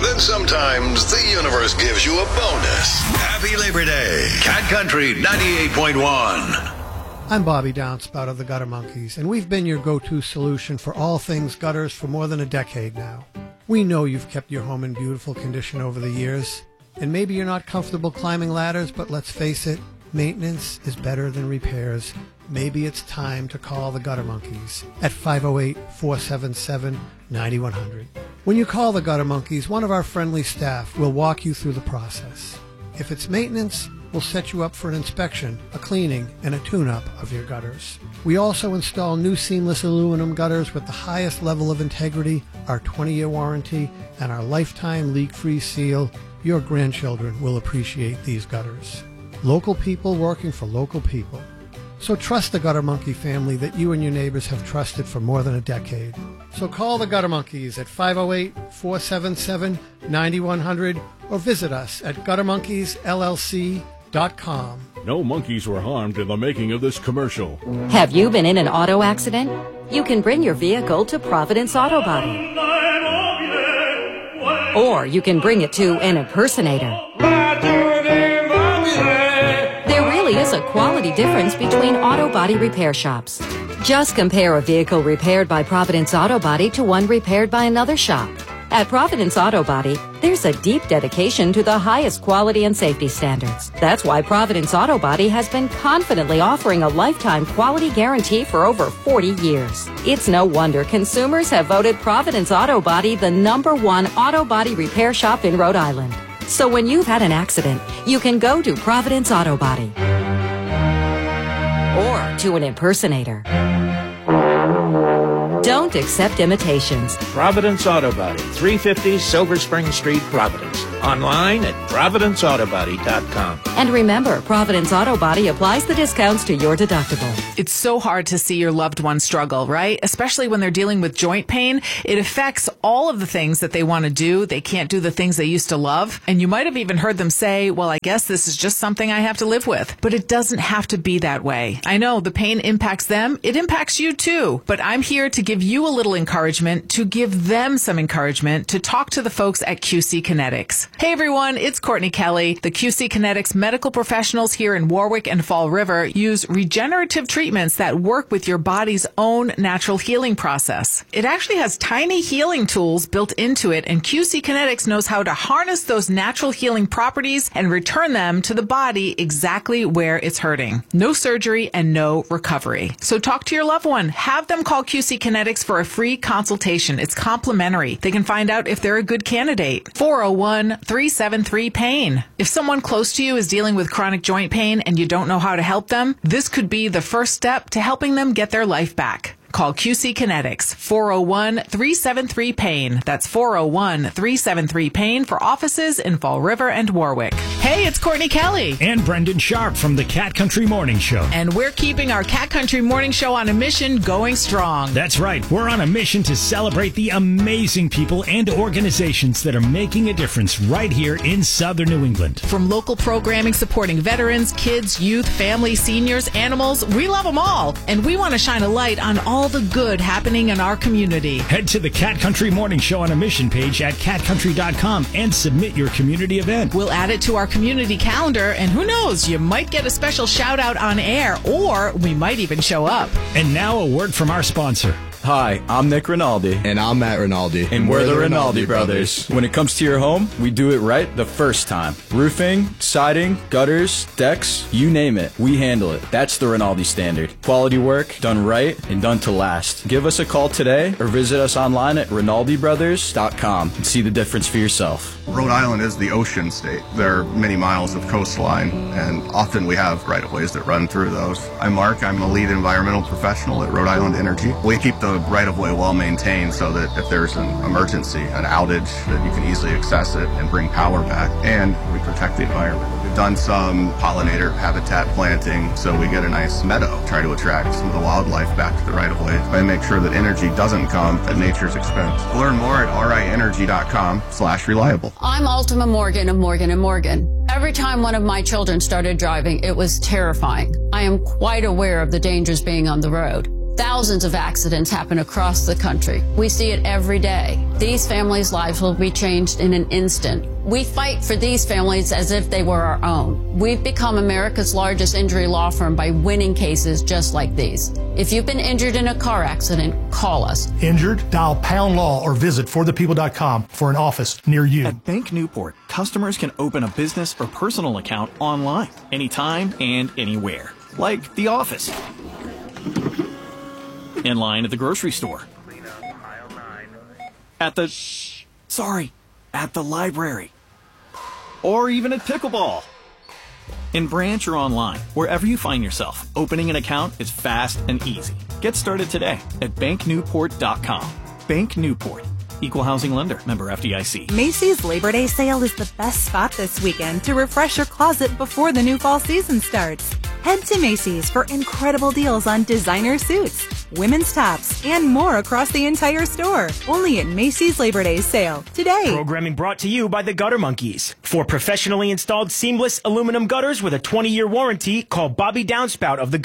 then sometimes the universe gives you a bonus. Happy Labor Day. Cat Country 98.1. I'm Bobby Downspout of the Gutter Monkeys, and we've been your go-to solution for all things gutters for more than a decade now. We know you've kept your home in beautiful condition over the years, and maybe you're not comfortable climbing ladders, but let's face it, maintenance is better than repairs. Maybe it's time to call the Gutter Monkeys at 508-477-9100. When you call the Gutter Monkeys, one of our friendly staff will walk you through the process. If it's maintenance, we'll set you up for an inspection, a cleaning, and a tune-up of your gutters. We also install new seamless aluminum gutters with the highest level of integrity, our 20-year warranty, and our lifetime leak-free seal. Your grandchildren will appreciate these gutters. Local people working for local people. So trust the Gutter Monkey family that you and your neighbors have trusted for more than a decade. So call the Gutter Monkeys at 508-477-9100 or visit us at guttermonkeysllc.com. No monkeys were harmed in the making of this commercial. Have you been in an auto accident? You can bring your vehicle to Providence Auto Body. Or you can bring it to an impersonator. There really is a quality difference between auto body repair shops. Just compare a vehicle repaired by Providence Auto Body to one repaired by another shop. At Providence Auto Body, there's a deep dedication to the highest quality and safety standards. That's why Providence Auto Body has been confidently offering a lifetime quality guarantee for over 40 years. It's no wonder consumers have voted Providence Auto Body the #1 auto body repair shop in Rhode Island. So when you've had an accident, you can go to Providence Auto Body or to an impersonator. Don't accept imitations. Providence Auto Body, 350 Silver Spring Street, Providence. Online at providenceautobody.com. And remember, Providence Auto Body applies the discounts to your deductible. It's so hard to see your loved one struggle, right? Especially when they're dealing with joint pain. It affects all of the things that they want to do. They can't do the things they used to love. And you might have even heard them say, well, I guess this is just something I have to live with. But it doesn't have to be that way. I know the pain impacts them. It impacts you too. But I'm here to give you a little encouragement, to give them some encouragement, to talk to the folks at QC Kinetics. Hey everyone, it's Courtney Kelly. The QC Kinetics medical professionals here in Warwick and Fall River use regenerative treatments that work with your body's own natural healing process. It actually has tiny healing tools built into it, and QC Kinetics knows how to harness those natural healing properties and return them to the body exactly where it's hurting. No surgery and no recovery. So talk to your loved one. Have them call QC Kinetics for a free consultation. It's complimentary. They can find out if they're a good candidate. 401-373-PAIN. If someone close to you is dealing with chronic joint pain and you don't know how to help them, this could be the first step to helping them get their life back. Call QC Kinetics, 401-373-PAIN. That's 401-373-PAIN for offices in Fall River and Warwick. Hey, it's Courtney Kelly. And Brendan Sharp from the Cat Country Morning Show. And we're keeping our Cat Country Morning Show on a mission going strong. That's right. We're on a mission to celebrate the amazing people and organizations that are making a difference right here in Southern New England. From local programming supporting veterans, kids, youth, families, seniors, animals, we love them all. And we want to shine a light on all the good happening in our community. Head to the Cat Country Morning Show on a mission page at catcountry.com and submit your community event. We'll add it to our community calendar, and who knows, you might get a special shout out on air, or we might even show up. And now a word from our sponsor. Hi, I'm Nick Rinaldi. And I'm Matt Rinaldi. And we're the Rinaldi brothers. When it comes to your home, we do it right the first time. Roofing, siding, gutters, decks, you name it, we handle it. That's the Rinaldi standard. Quality work, done right, and done to last. Give us a call today or visit us online at RinaldiBrothers.com and see the difference for yourself. Rhode Island is the ocean state. There are many miles of coastline, and often we have right-of-ways that run through those. I'm Mark. I'm the lead environmental professional at Rhode Island Energy. We keep the right-of-way well maintained so that if there's an emergency, an outage, that you can easily access it and bring power back, and we protect the environment. We've done some pollinator habitat planting so we get a nice meadow, try to attract some of the wildlife back to the right-of-way and make sure that energy doesn't come at nature's expense. Learn more at rienergy.com/reliable. I'm Ultima Morgan of Morgan & Morgan. Every time one of my children started driving, it was terrifying. I am quite aware of the dangers being on the road. Thousands of accidents happen across the country. We see it every day. These families' lives will be changed in an instant. We fight for these families as if they were our own. We've become America's largest injury law firm by winning cases just like these. If you've been injured in a car accident, call us. Injured? Dial Pound Law or visit forthepeople.com for an office near you. At Bank Newport, customers can open a business or personal account online, anytime and anywhere. Like the office. In line at the grocery store. At the library. Or even at pickleball. In branch or online, wherever you find yourself, opening an account is fast and easy. Get started today at banknewport.com. Bank Newport. Equal housing lender. Member FDIC. Macy's Labor Day sale is the best spot this weekend to refresh your closet before the new fall season starts. Head to Macy's for incredible deals on designer suits, women's tops, and more across the entire store. Only at Macy's Labor Day sale today. Programming brought to you by the Gutter Monkeys. For professionally installed seamless aluminum gutters with a 20-year warranty, call Bobby Downspout of the